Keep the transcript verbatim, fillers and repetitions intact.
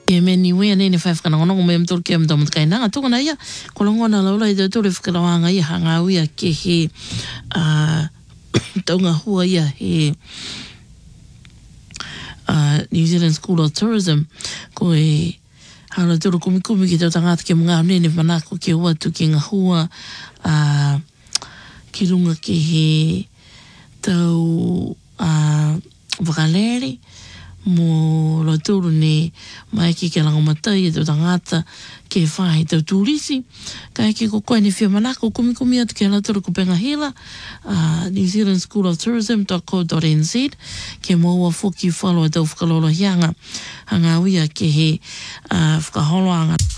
E meni wea nene whai whakanongonongo me mtoro kia mtamu takainanga. Tōka na ia, ko longona laula i te tōre whakarawanga ia hanga uia ke he uh, taunga hua ia he uh, New Zealand School of Tourism. Ko e hana tōro kumikumi ki tau tangata ke mga nene manako ke ua tu ki ngā hua uh, ki runga ke he tau uh, wakalere. Mo lo tūru ne mai ki ke langa matai e tau tangata ke whahi tau tūrisi. Kai ke ko koe ne whia manako kumi kumi atu ke la tūru ko penga hela uh, New Zealand School of Tourism dot co dot n z ke maua whoki whalo e tau whakalolo hianga hanga uia ke he uh, whakaholoanga.